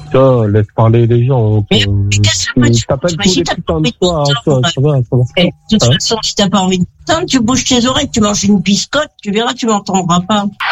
Ça, laisse parler les gens. Mais qu'est-ce que tu t'appelles tous les putains de fois, ça va. De toute façon, si t'as pas envie de t'entendre, tu bouges tes oreilles, tu manges une biscotte, tu verras, tu m'entendras pas.